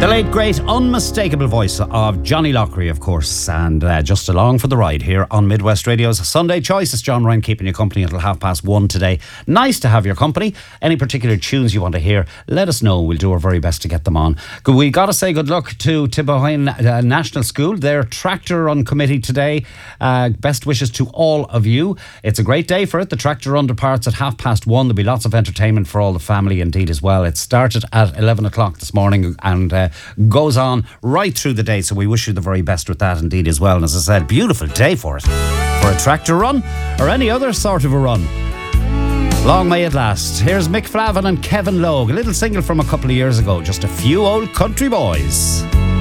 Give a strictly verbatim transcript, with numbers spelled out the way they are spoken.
The late, great, unmistakable voice of Johnny Lockery, of course, and uh, just along for the ride here on Midwest Radio's Sunday Choice. It's John Ryan keeping you company until half past one today. Nice to have your company. Any particular tunes you want to hear, let us know. We'll do our very best to get them on. We got to say good luck to Tibahoyne uh, National School, their tractor run committee today. Uh, best wishes to all of you. It's a great day for it. The tractor run departs at half past one. There'll be lots of entertainment for all the family indeed as well. It started at eleven o'clock this morning and uh, goes on right through the day, so we wish you the very best with that indeed as well. And as I said, beautiful day for it, for a tractor run or any other sort of a run. Long may it last. Here's Mick Flavin and Kevin Logue, a little single from a couple of years ago, Just a Few Old Country Boys.